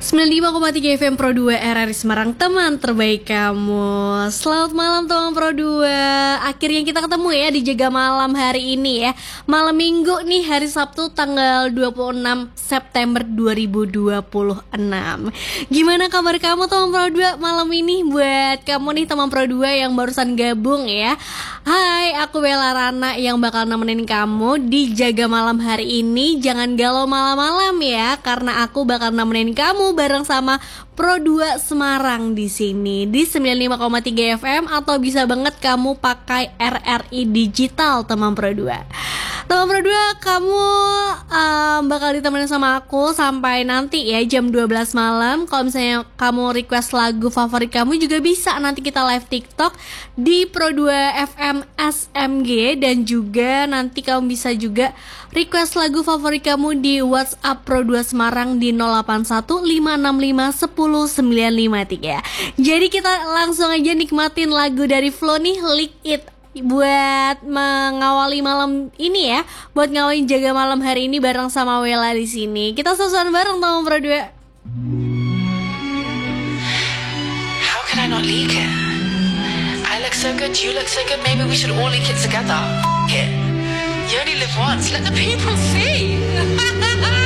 95,3 FM Pro 2 RRI Semarang, teman terbaik kamu. Selamat malam teman Pro 2. Akhirnya kita ketemu ya di Jaga Malam hari ini ya. Malam Minggu nih, hari Sabtu tanggal 26 September 2026. Gimana kabar kamu teman Pro 2 malam ini? Buat kamu nih teman Pro 2 yang barusan gabung ya, hai, aku Bella Rana yang bakal nemenin kamu di Jaga Malam hari ini. Jangan galau malam-malam ya, karena aku bakal nemenin kamu bareng sama Pro 2 Semarang di sini di 95,3 FM, atau bisa banget kamu pakai RRI digital teman Pro 2. Teman Pro 2, kamu bakal ditemenin sama aku sampai nanti ya jam 12 malam. Kalau misalnya kamu request lagu favorit kamu juga bisa, nanti kita live TikTok di Pro 2 FM SMG, dan juga nanti kamu bisa juga request lagu favorit kamu di WhatsApp Pro 2 Semarang di 0815651093. Jadi kita langsung aja nikmatin lagu dari Flow nih, Lick It, buat mengawali malam ini ya, buat ngawalin Jaga Malam hari ini bareng sama Wella di sini. Kita susuan bareng teman Pro 2. How can I not leak it? I look so good, you look so good, maybe we should all leak it together. Here. You only live once, let the people see.